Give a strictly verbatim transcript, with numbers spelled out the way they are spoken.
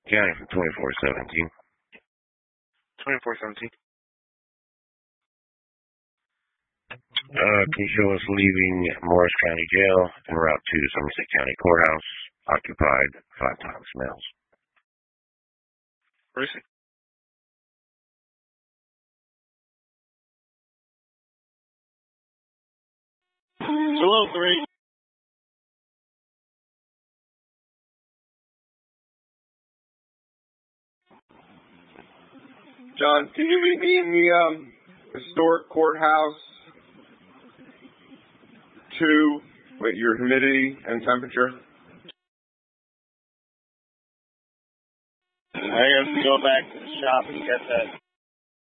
County from twenty-four seventeen. twenty-four seventeen. Uh, can you show us leaving Morris County Jail en route to Somerset County Courthouse, occupied five times males? Where is it? Hello, three. John, can you meet me in the um, historic courthouse two with your humidity and temperature? I have to go back to the shop and get that.